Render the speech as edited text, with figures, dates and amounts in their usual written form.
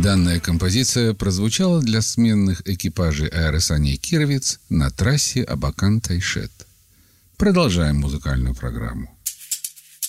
Данная композиция прозвучала для сменных экипажей аэросаней «Кировец» на трассе Абакан-Тайшет. Продолжаем музыкальную программу.